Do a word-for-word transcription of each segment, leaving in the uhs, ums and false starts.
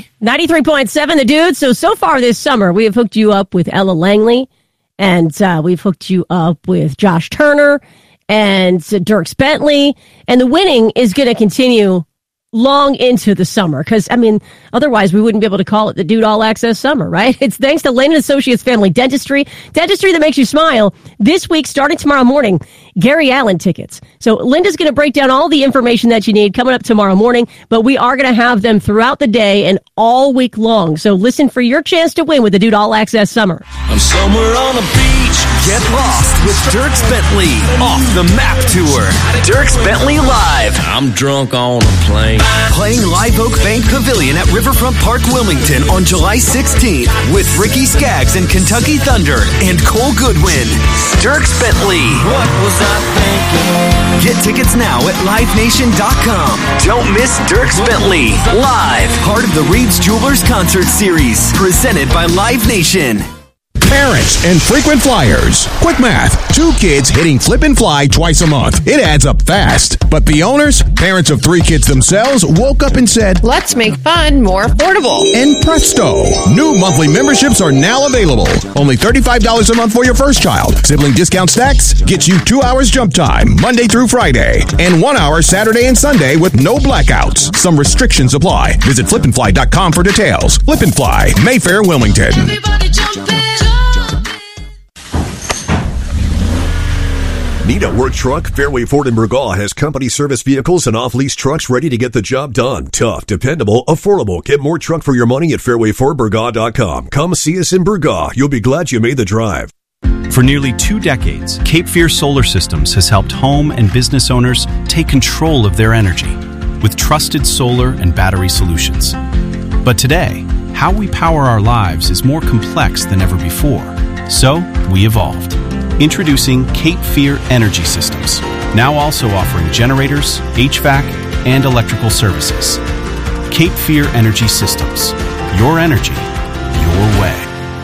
Friday, ninety-three point seven, The Dude. So, so far this summer, we have hooked you up with Ella Langley, and uh, we've hooked you up with Josh Turner and uh, Dierks Bentley, and the winning is going to continue long into the summer, because, I mean, otherwise we wouldn't be able to call it the Dude All Access Summer, right? It's thanks to Lane and Associates Family Dentistry, dentistry that makes you smile. This week, starting tomorrow morning, Gary Allen tickets. So Linda's going to break down all the information that you need coming up tomorrow morning, but we are going to have them throughout the day and all week long. So listen for your chance to win with the Dude All Access Summer. I'm somewhere on the beach. Get lost with Dierks Bentley off the Map Tour. Dierks Bentley Live. I'm drunk on a plane. Playing Live Oak Bank Pavilion at Riverfront Park, Wilmington on July sixteenth with Ricky Skaggs and Kentucky Thunder and Cole Goodwin. Dierks Bentley. What was I thinking? Get tickets now at live nation dot com. Don't miss Dierks Bentley Live, part of the Reed's Jewelers Concert Series, presented by Live Nation. Parents and frequent flyers. Quick math. Two kids hitting flip and fly twice a month. It adds up fast. But the owners, parents of three kids themselves, woke up and said, let's make fun more affordable. And presto, new monthly memberships are now available. Only thirty-five dollars a month for your first child. Sibling discount stacks gets you two hours jump time, Monday through Friday, and one hour Saturday and Sunday with no blackouts. Some restrictions apply. Visit flip and fly dot com for details. Flip and Fly, Mayfair, Wilmington. Everybody jump in. Need a work truck? Fairway Ford in Burgaw has company service vehicles and off-lease trucks ready to get the job done. Tough, dependable, affordable. Get more truck for your money at fairway ford burgaw dot com. Come see us in Burgaw. You'll be glad you made the drive. For nearly two decades, Cape Fear Solar Systems has helped home and business owners take control of their energy with trusted solar and battery solutions. But today, how we power our lives is more complex than ever before. So, we evolved. Introducing Cape Fear Energy Systems, now also offering generators, H V A C, and electrical services. Cape Fear Energy Systems. Your energy, your way.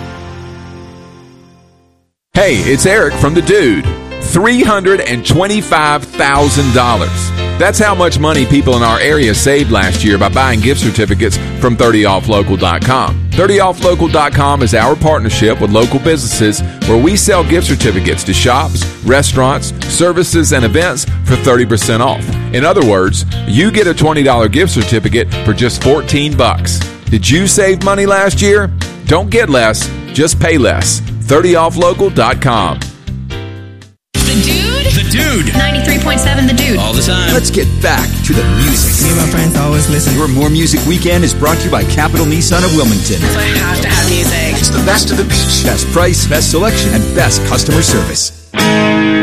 Hey, it's Eric from The Dude. three hundred twenty-five thousand dollars. That's how much money people in our area saved last year by buying gift certificates from thirty off local dot com. thirty off local dot com is our partnership with local businesses where we sell gift certificates to shops, restaurants, services, and events for thirty percent off. In other words, you get a twenty dollars gift certificate for just fourteen bucks. Did you save money last year? Don't get less, just pay less. thirty off local dot com. The Dude? The Dude. ninety-three point seven The Dude. All the time. Let's get back to the music. Me and my friends always listen. Your More Music Weekend is brought to you by Capital Nissan of Wilmington. So I have to have music. It's the best of the beach. Best price, best selection, and best customer service.